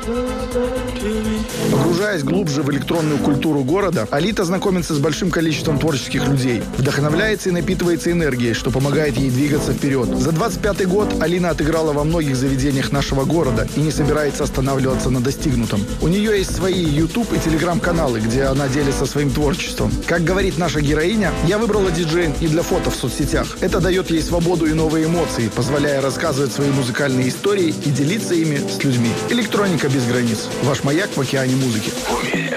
Погружаясь глубже в электронную культуру города, Алита знакомится с большим количеством творческих людей, вдохновляется и напитывается энергией, что помогает ей двигаться вперед. За 25-й год Алина отыграла во многих заведениях нашего города и не собирается останавливаться на достигнутом. У нее есть свои YouTube и Telegram-каналы, где она делится своим творчеством. Как говорит наша героиня, я выбрала диджеинг не для фото в соцсетях. Это дает ей свободу и новые эмоции, позволяя рассказывать свои музыкальные истории и делиться ими с людьми. Электроника без границ. Ваш маяк в океане музыки.